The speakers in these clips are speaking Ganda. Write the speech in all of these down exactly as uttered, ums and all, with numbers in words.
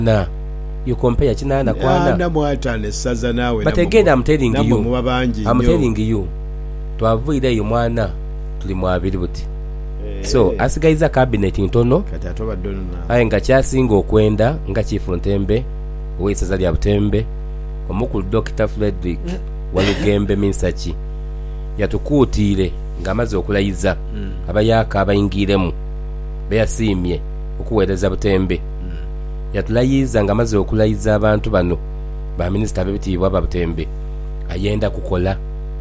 na you compare china na kwana na mwatane saza nawe but again I'm telling you mubabanji I'm telling you twavuire yo mwana tuli mwabiri buti eh, so asigaiza cabinet ntono kati atoba dono na aye nga kyasinga okwenda nga chief Ntembe owesaza lya Butembe omukulu Doctor Frederick Walugembe Minsachi yatukuutire ngamaze okulayiza mm. abayaka abayingiremu beyasimye okuweereza Butembe mm. yatulayiza ngamaze okulayiza abantu bano ba minister bebitibwa ba Butembe ayenda kukola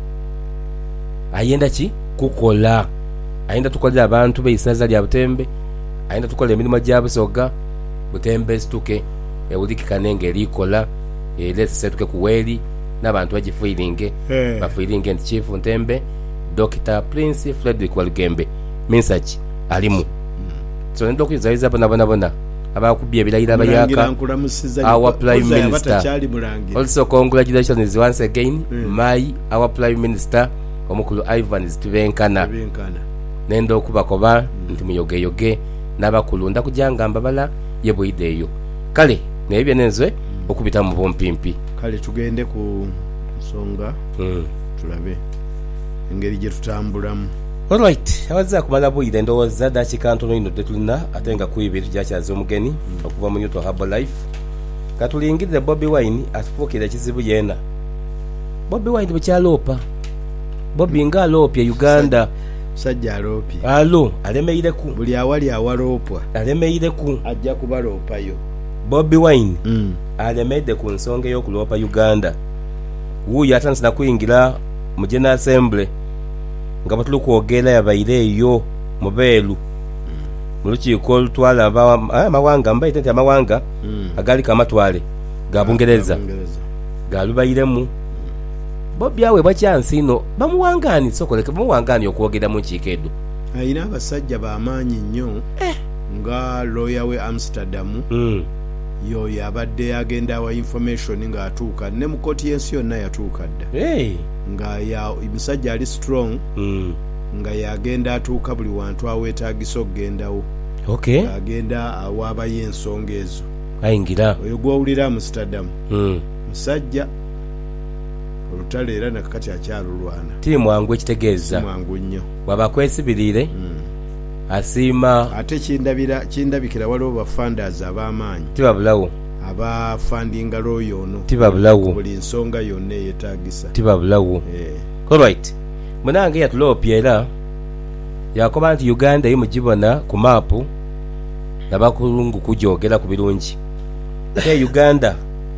ayenda ki kukola ayenda tukolera abantu beisaza lya Butembe ayenda tukolera emirimu gya Busoga Butembe situke ewuliki kanenge erikola elese setuke kuweli n'abantu bagifiringe hey. bafiringe ndi chief Ntembe Doctor Prince Frederick Walugembe Minsachi alimu mm. so ndo kuzaiza bana bana bana abakubye bilayira bayaka our prime minister also congratulations once again mm. my our prime minister omukulu Ivan Zitubenkana nendo okubakoba mm. nti muyoge yoge nabakulunda kujanga mbabala yeboideyo kale nebye nenze mm. okubita mu bompimpi kale tugende ku nsonga mm. tulabe engeri je tutambulamu. Alright, awaza kumala boyide ndoza dachi kantono ino tetulina atenga kuibiri jakyaze omugeni mm. okuva mu Newton Harbour Life katulingirire Bobby Wine atufukira kizibu yena Bobby Wine bukyalopa Bobby nga alopya Uganda sajja alopya alo alemeire ku buli awali awaropwa alemeire ku ajja kubalopayo Bobby Wine mm. alemede ku nsonga y'okulopa Uganda wuyo atansina kuyingira mu General Assembly nga batulu kwogera yabaire eyo mubelu muluki ko twala amawanga mbaite nti amawanga mm. agali kamatwale gabungereza galubayiremu Bobby awe bacyansino bamuwangani sokoleke bamuwangani okwogera mu kikedo ayina abasajja baamanyi nnyo eh. nga lawyer we Amsterdam mm. yo yabadde agenda wa information nga atuuka ne mu koti yensi yonna yatuuka dda hey. nga ya musajja ali strong mm. nga yagenda atuuka buli wantu awetaagisa okugendawo okay. agenda awaaba y'ensonga ezo ayingira oyo gwawulira Amsterdam mm. musajja olutalo era nakakati akyalulwana tiri mwangu ekitegeeza mwangu nnyo wabakwesibirire mm. asima ate kindabira kindabikira waliwo ba funders ab'amaanyi tibabulawo aba funding lawyer ono tibabulawo buli nsonga yonna eyetaagisa tibabulawo eh alright munange yatulopya era yakoba nti Uganda yimugibona ku mapu nabakulungu kujogera ku birungi ate Uganda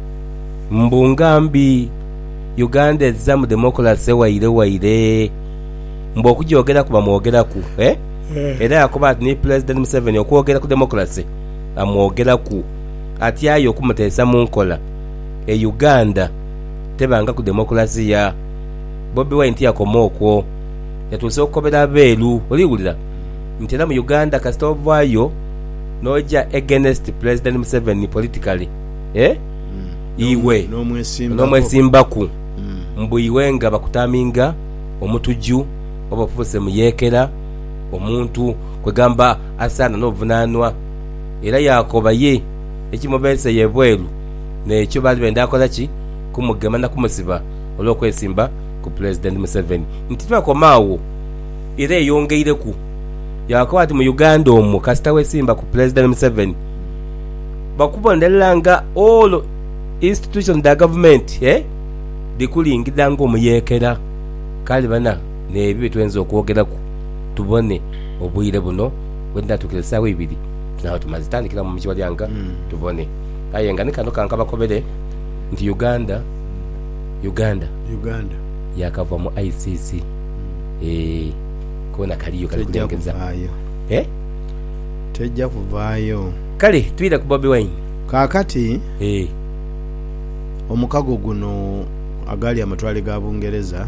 mbungambi Uganda ezza mu democracy waire waire mbo okujogera kuba mwogera ku eh era yakoba ni President Museveni okwogera ku democracy amwogera ku ati ayo okumutesa mu nkola e Uganda tebanga ku democracy ya Bobby Wine yakomokwo yatuse okobera beelu oliwulira ntera mu Uganda kastovayo noja against President Museveni politically eh mm. iwe nomwesimba nomwesimbaku mm. mbu iwe nga bakutaminga omutuju obafuse muyekera omuntu kwegamba asana novunanwa era yakoba ye ekimobese yebweru nekyo bali benda akola ki kumugema na kumusiba olwokwesimba ku President Museveni ntitwa komawo era yongeire ku yakoba ati mu Uganda omu kasita wesimba ku President Museveni bakubondelanga all institution da government eh dikulingira ngo muyekera kali bana nebi twenzo okwogera ku tubone obuyire buno wenda tukilesa wibiri naho tumazitandikira mu mjiwa lyanga mm. tubone ayenga nikano kanka bakobere nti Uganda Uganda Uganda yakava mu I C C mm. eh kona kaliyo kali kulengeza eh tejja kuvaayo kale twira ku Bobby Wine kakati eh omukago guno agali amatwale ga Bungereza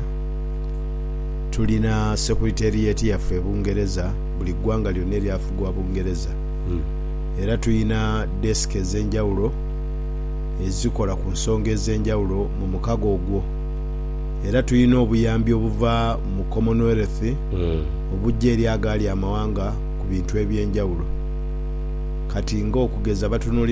tulina secretariat yaffe Bungereza buli gwanga lyonna lyafugwa Bungereza mm. era tulina desk ezenjawulo ezikola ku nsonga ezenjawulo mu mukago ogwo era tulina obuyambi obuva mu Commonwealth mm. obujja eri agali amawanga ku bintu ebyenjawulo kati ng'okugeza batunuli